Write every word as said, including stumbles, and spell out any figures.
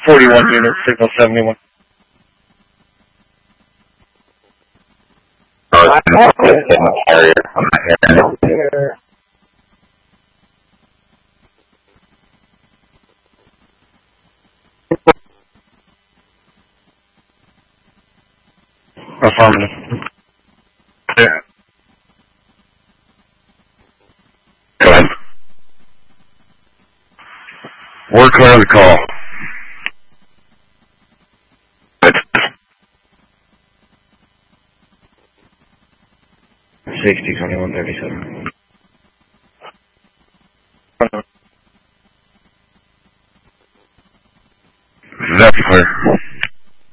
forty-one units, signal seventy-one. Oh, it's not a carrier. I'm not hearing it. Affirmative. Yeah. Go ahead. We're clear on the call. sixty, twenty-one, thirty-seven.